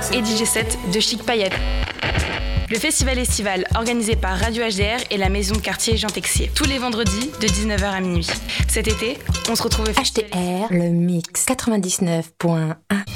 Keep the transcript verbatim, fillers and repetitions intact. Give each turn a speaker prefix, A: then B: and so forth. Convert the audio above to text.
A: et D J set de Chic Payette. Le festival estival organisé par Radio H D R et la maison de quartier Jean Texier. Tous les vendredis de dix-neuf heures à minuit. Cet été, on se retrouve au
B: H D R, le mix quatre-vingt-dix-neuf point un.